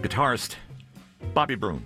guitarist Bobby Broom.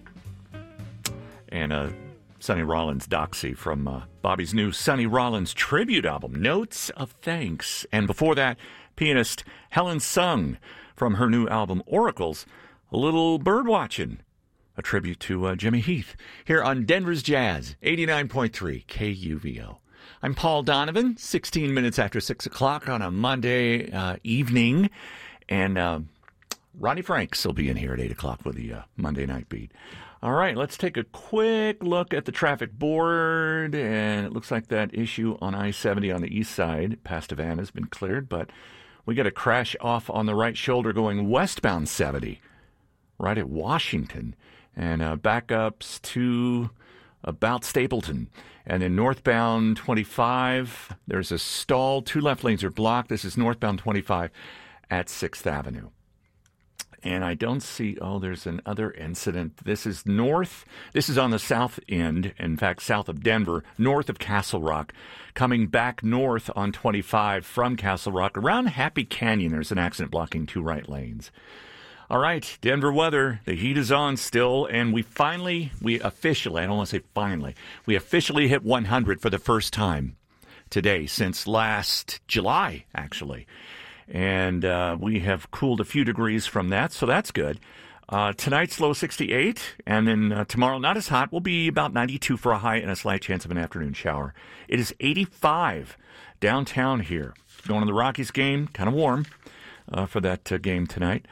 And Sonny Rollins' Doxy from Bobby's new Sonny Rollins tribute album, Notes of Thanks. And before that, pianist Helen Sung from her new album, Oracles, a little bird watching, a tribute to Jimmy Heath, here on Denver's Jazz, 89.3 KUVO. I'm Paul Donovan, 16 minutes after 6 o'clock on a Monday evening, and Ronnie Franks will be in here at 8 o'clock with the Monday Night Beat. All right, let's take a quick look at the traffic board, and it looks like that issue on I-70 on the east side past Havana has been cleared, but we got a crash off on the right shoulder going westbound 70, right at Washington, and backups to about Stapleton. And then northbound 25, there's a stall. 2 left lanes are blocked. This is northbound 25 at 6th Avenue. And I don't see, there's another incident. This is north. This is on the south end, in fact, south of Denver, north of Castle Rock. Coming back north on 25 from Castle Rock, around Happy Canyon, there's an accident blocking 2 right lanes. All right, Denver weather. The heat is on still, and we officially, I don't want to say finally, we officially hit 100 for the first time today since last July, actually. And we have cooled a few degrees from that, so that's good. Tonight's low 68, and then tomorrow not as hot. Will be about 92 for a high and a slight chance of an afternoon shower. It is 85 downtown here. Going to the Rockies game, kind of warm for that game tonight.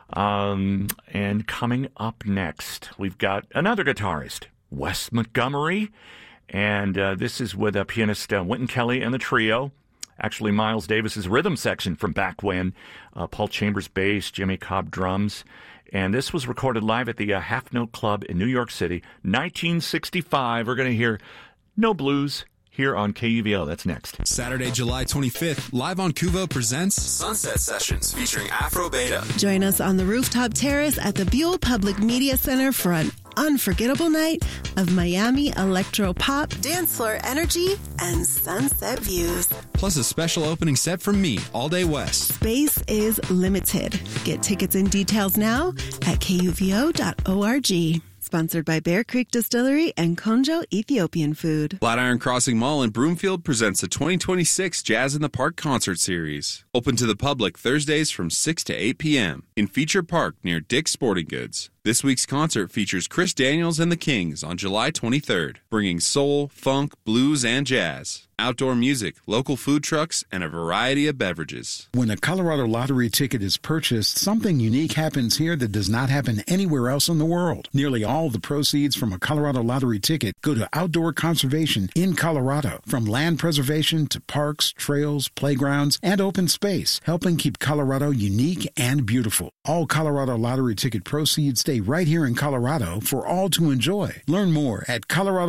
And coming up next, we've got another guitarist, Wes Montgomery, and this is with pianist Wynton Kelly and the trio. Actually, Miles Davis's rhythm section from back when, Paul Chambers bass, Jimmy Cobb drums. And this was recorded live at the Half Note Club in New York City, 1965. We're going to hear No Blues here on KUVO. That's next. Saturday, July 25th, Live on Kuvo presents Sunset Sessions featuring Afro Beta. Join us on the rooftop terrace at the Buell Public Media Center for an unforgettable night of Miami electro pop, dance floor energy, and sunset views. Plus a special opening set from me, All Day West. Space is limited. Get tickets and details now at kuvo.org. Sponsored by Bear Creek Distillery and Konjo Ethiopian Food. Flatiron Crossing Mall in Broomfield presents the 2026 Jazz in the Park Concert Series. Open to the public Thursdays from 6 to 8 p.m. in Feature Park near Dick's Sporting Goods. This week's concert features Chris Daniels and the Kings on July 23rd, bringing soul, funk, blues, and jazz. Outdoor music, local food trucks, and a variety of beverages. When a Colorado Lottery ticket is purchased, something unique happens here that does not happen anywhere else in the world. Nearly all the proceeds from a Colorado Lottery ticket go to outdoor conservation in Colorado, from land preservation to parks, trails, playgrounds, and open space, helping keep Colorado unique and beautiful. All Colorado Lottery ticket proceeds stay right here in Colorado for all to enjoy. Learn more at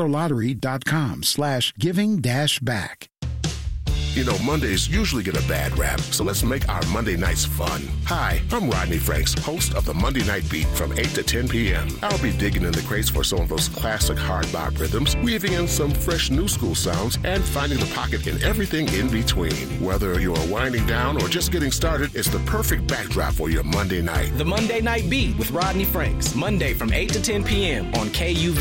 coloradolottery.com/giving-back. You know, Mondays usually get a bad rap, so let's make our Monday nights fun. Hi, I'm Rodney Franks, host of the Monday Night Beat from 8 to 10 p.m. I'll be digging in the crates for some of those classic hard bop rhythms, weaving in some fresh new school sounds, and finding the pocket in everything in between. Whether you're winding down or just getting started, it's the perfect backdrop for your Monday night. The Monday Night Beat with Rodney Franks, Monday from 8 to 10 p.m. on KUVO.